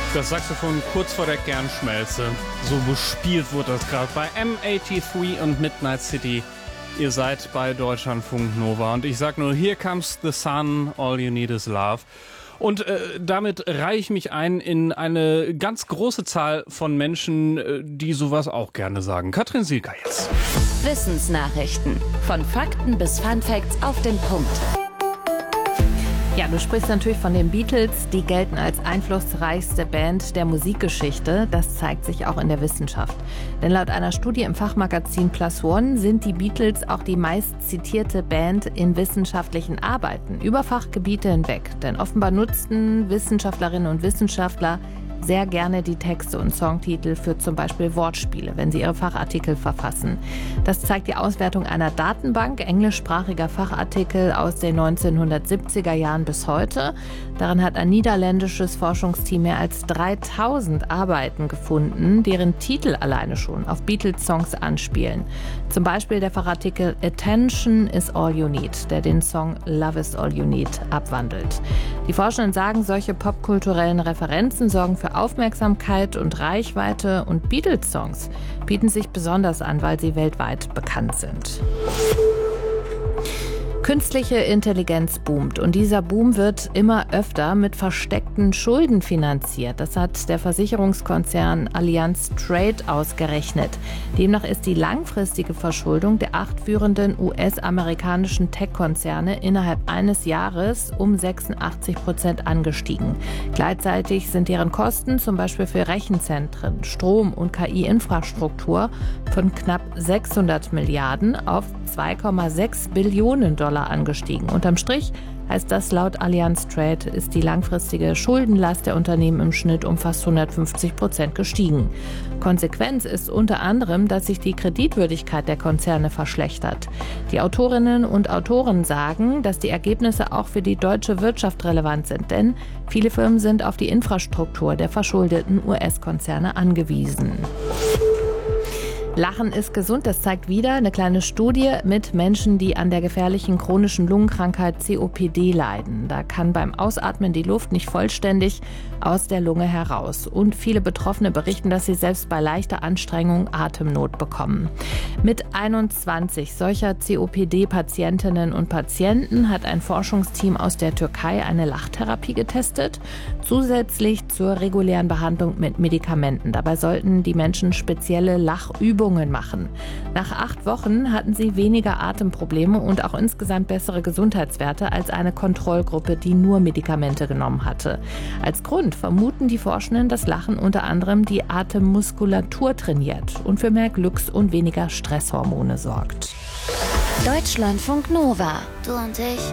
Das Saxophon kurz vor der Kernschmelze. So bespielt wurde das gerade bei M83 und Midnight City. Ihr seid bei Deutschlandfunk Nova und ich sag nur, here comes the sun, all you need is love. Und damit reihe ich mich ein in eine ganz große Zahl von Menschen, die sowas auch gerne sagen. Katrin Silker jetzt. Wissensnachrichten. Von Fakten bis Funfacts auf den Punkt. Ja, du sprichst natürlich von den Beatles. Die gelten als einflussreichste Band der Musikgeschichte. Das zeigt sich auch in der Wissenschaft. Denn laut einer Studie im Fachmagazin Plus One sind die Beatles auch die meist zitierte Band in wissenschaftlichen Arbeiten über Fachgebiete hinweg. Denn offenbar nutzten Wissenschaftlerinnen und Wissenschaftler sehr gerne die Texte und Songtitel für zum Beispiel Wortspiele, wenn sie ihre Fachartikel verfassen. Das zeigt die Auswertung einer Datenbank englischsprachiger Fachartikel aus den 1970er Jahren bis heute. Darin hat ein niederländisches Forschungsteam mehr als 3000 Arbeiten gefunden, deren Titel alleine schon auf Beatles-Songs anspielen. Zum Beispiel der Fachartikel Attention is all you need, der den Song Love is all you need abwandelt. Die Forschenden sagen, solche popkulturellen Referenzen sorgen für Aufmerksamkeit und Reichweite und Beatles-Songs bieten sich besonders an, weil sie weltweit bekannt sind. Künstliche Intelligenz boomt und dieser Boom wird immer öfter mit versteckten Schulden finanziert. Das hat der Versicherungskonzern Allianz Trade ausgerechnet. Demnach ist die langfristige Verschuldung der 8 führenden US-amerikanischen Tech-Konzerne innerhalb eines Jahres um 86% angestiegen. Gleichzeitig sind deren Kosten zum Beispiel für Rechenzentren, Strom- und KI-Infrastruktur von knapp 600 Milliarden auf 2,6 Billionen Dollar angestiegen. Unterm Strich heißt das laut Allianz Trade, ist die langfristige Schuldenlast der Unternehmen im Schnitt um fast 150% gestiegen. Konsequenz ist unter anderem, dass sich die Kreditwürdigkeit der Konzerne verschlechtert. Die Autorinnen und Autoren sagen, dass die Ergebnisse auch für die deutsche Wirtschaft relevant sind, denn viele Firmen sind auf die Infrastruktur der verschuldeten US-Konzerne angewiesen. Lachen ist gesund, das zeigt wieder eine kleine Studie mit Menschen, die an der gefährlichen chronischen Lungenkrankheit COPD leiden. Da kann beim Ausatmen die Luft nicht vollständig aus der Lunge heraus. Und viele Betroffene berichten, dass sie selbst bei leichter Anstrengung Atemnot bekommen. Mit 21 solcher COPD-Patientinnen und Patienten hat ein Forschungsteam aus der Türkei eine Lachtherapie getestet, zusätzlich zur regulären Behandlung mit Medikamenten. Dabei sollten die Menschen spezielle Lachübungen machen. Nach 8 Wochen hatten sie weniger Atemprobleme und auch insgesamt bessere Gesundheitswerte als eine Kontrollgruppe, die nur Medikamente genommen hatte. Als Grund vermuten die Forschenden, dass Lachen unter anderem die Atemmuskulatur trainiert und für mehr Glücks- und weniger Stresshormone sorgt. Deutschlandfunk Nova. Du und ich.